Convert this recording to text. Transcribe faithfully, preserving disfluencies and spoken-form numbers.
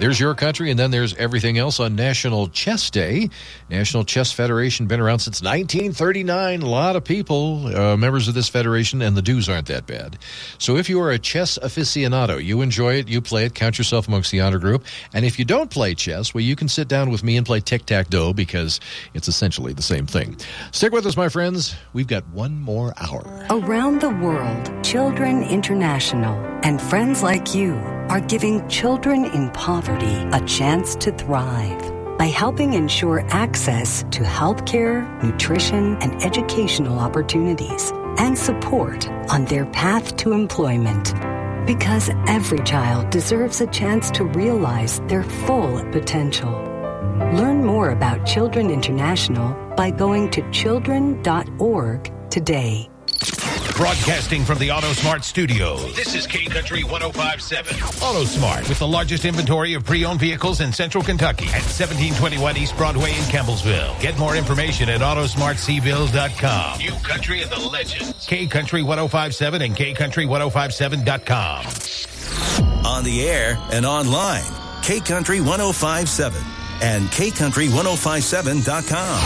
There's your country, and then there's everything else on National Chess Day. National Chess Federation, been around since nineteen thirty-nine. A lot of people, uh, members of this federation, and the dues aren't that bad. So if you are a chess aficionado, you enjoy it, you play it, count yourself amongst the honor group. And if you don't play chess, well, you can sit down with me and play tic-tac-toe because it's essentially the same thing. Stick with us, my friends. We've got one more hour. Around the world, Children International and friends like you are giving children in poverty a chance to thrive by helping ensure access to healthcare, nutrition, and educational opportunities and support on their path to employment. Because every child deserves a chance to realize their full potential. Learn more about Children International by going to children dot org today. Broadcasting from the AutoSmart studio, this is K Country one oh five point seven. AutoSmart, with the largest inventory of pre-owned vehicles in central Kentucky at seventeen twenty-one East Broadway in Campbellsville. Get more information at autosmart c bills dot com. New Country and the Legends. K Country one oh five point seven and K Country ten fifty-seven dot com. On the air and online, K Country ten fifty-seven and K Country ten fifty-seven dot com.